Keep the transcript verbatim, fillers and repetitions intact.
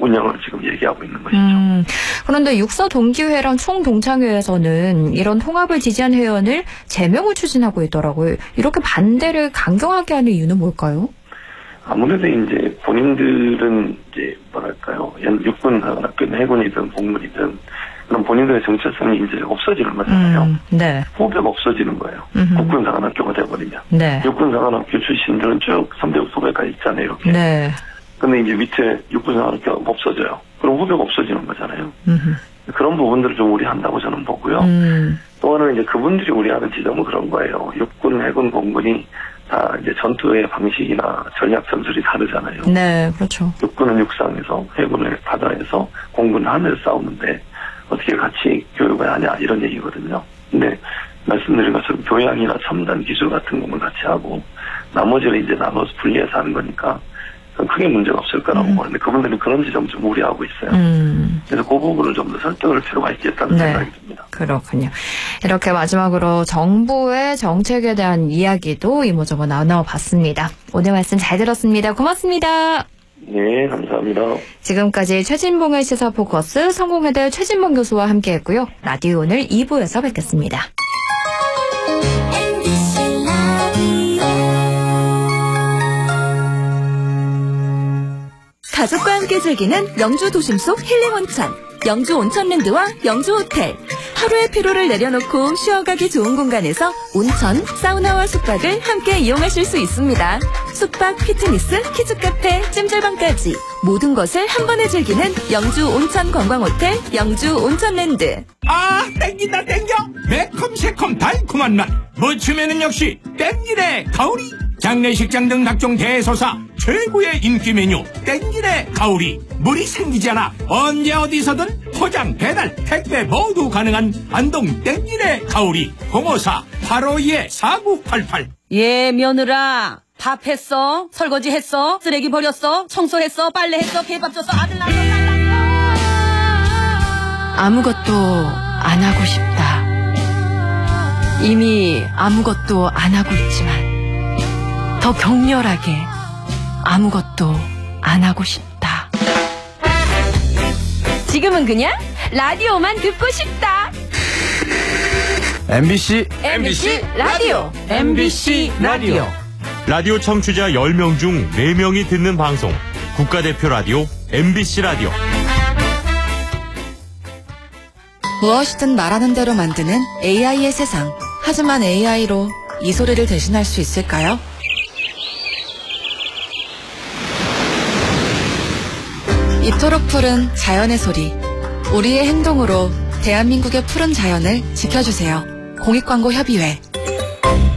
운영을 지금 얘기하고 있는 것이죠. 음, 그런데 육사 동기회랑 총동창회에서는 이런 통합을 지지한 회원을 제명을 추진하고 있더라고요. 이렇게 반대를 강경하게 하는 이유는 뭘까요? 아무래도 이제 본인들은 이제 뭐랄까요, 육군 사관학교든 해군이든 공군이든 그런 본인들의 정체성이 이제 없어지는 거잖아요. 음, 네. 후배가 없어지는 거예요. 음흠. 국군 사관학교가 돼버리면. 네. 육군 사관학교 출신들은 쭉 선대국 후배가 있잖아요, 이렇게. 네. 근데 이제 밑에 육군 사관학교가 없어져요. 그럼 후배가 없어지는 거잖아요. 음흠. 그런 부분들을 좀 우려한다고 저는 보고요. 음. 또 하나는 이제 그분들이 우려하는 지점은 그런 거예요. 육군, 해군, 공군이 다 이제 전투의 방식이나 전략 전술이 다르잖아요. 네, 그렇죠. 육군은 육상에서, 해군은 바다에서, 공군은 하늘에서 싸우는데 어떻게 같이 교육을 하냐 이런 얘기거든요. 근데 말씀드린 것처럼 교양이나 첨단 기술 같은 것만 같이 하고 나머지를 이제 나눠서 분리해서 하는 거니까 크게 문제가 없을 거라고 음. 보는데 그분들은 그런 지점 좀 우려하고 있어요. 음. 그래서 그 부분을 좀 더 설득할 필요가 있겠다는 네. 생각이 듭니다. 그렇군요. 이렇게 마지막으로 정부의 정책에 대한 이야기도 이모저모 나눠봤습니다. 오늘 말씀 잘 들었습니다. 고맙습니다. 네, 감사합니다. 지금까지 최진봉의 시사포커스 성공회대 최진봉 교수와 함께했고요. 라디오 오늘 이 부에서 뵙겠습니다. 가족과 함께 즐기는 영주 도심 속 힐링 온천, 영주 온천랜드와 영주 호텔. 하루의 피로를 내려놓고 쉬어가기 좋은 공간에서 온천, 사우나와 숙박을 함께 이용하실 수 있습니다. 숙박, 피트니스, 키즈카페, 찜질방까지 모든 것을 한 번에 즐기는 영주 온천 관광호텔, 영주 온천랜드. 아, 땡긴다 땡겨. 매콤새콤 달콤한 맛. 무침에는 역시 땡기네 가오리. 장례식장 등 각종 대소사 최고의 인기 메뉴 땡기네 가오리. 물이 생기지 않아 언제 어디서든 포장, 배달, 택배 모두 가능한 안동 땡기네 가오리. 공오사 팔오이 사구팔팔. 예, 며느라. 밥 했어? 설거지 했어? 쓰레기 버렸어? 청소했어? 빨래했어? 개밥 줬어? 아들 낳았어? 딸 낳았어? 아무것도 안 하고 싶다. 이미 아무것도 안 하고 있지만 더 격렬하게 아무것도 안 하고 싶다. 지금은 그냥 라디오만 듣고 싶다. 엠비씨 엠비씨 라디오 엠비씨 라디오 라디오 청취자 열 명 중 네 명이 듣는 방송 국가대표 라디오 엠비씨 라디오. 무엇이든 말하는 대로 만드는 에이아이의 세상. 하지만 에이아이로 이 소리를 대신할 수 있을까요? 이토록 푸른 자연의 소리. 우리의 행동으로 대한민국의 푸른 자연을 지켜주세요. 공익광고협의회